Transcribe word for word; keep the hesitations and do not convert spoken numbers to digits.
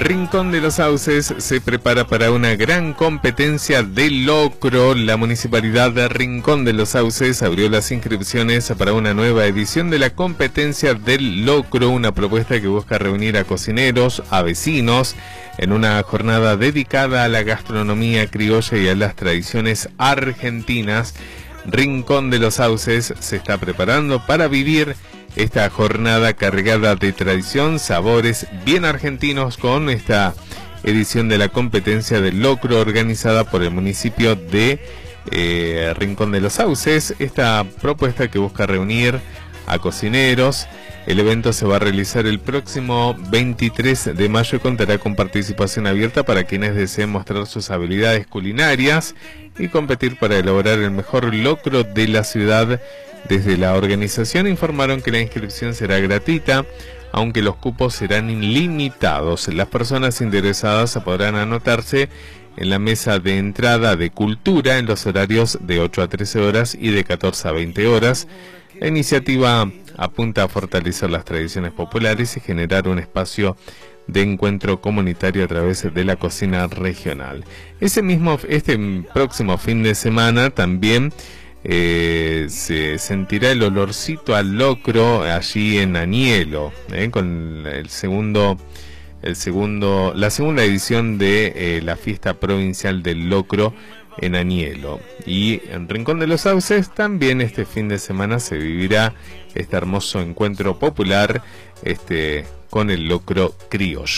Rincón de los Sauces se prepara para una gran competencia de locro. La Municipalidad de Rincón de los Sauces abrió las inscripciones para una nueva edición de la competencia del locro, una propuesta que busca reunir a cocineros, a vecinos, en una jornada dedicada a la gastronomía criolla y a las tradiciones argentinas. Rincón de los Sauces se está preparando para vivir esta jornada cargada de tradición, sabores bien argentinos, con esta edición de la competencia del locro organizada por el municipio de eh, Rincón de los Sauces. Esta propuesta que busca reunir a cocineros. El evento se va a realizar el próximo veintitrés de mayo y contará con participación abierta para quienes deseen mostrar sus habilidades culinarias y competir para elaborar el mejor locro de la ciudad. Desde la organización informaron que la inscripción será gratuita, aunque los cupos serán ilimitados. Las personas interesadas podrán anotarse en la mesa de entrada de cultura en los horarios de ocho a trece horas y de catorce a veinte horas. La iniciativa apunta a fortalecer las tradiciones populares y generar un espacio de encuentro comunitario a través de la cocina regional. Ese mismo, este próximo fin de semana también Eh, se sentirá el olorcito al locro allí en Anielo, eh, con el segundo, el segundo, la segunda edición de eh, la fiesta provincial del locro en Anielo. Y en Rincón de los Sauces también este fin de semana se vivirá este hermoso encuentro popular este con el locro criollo.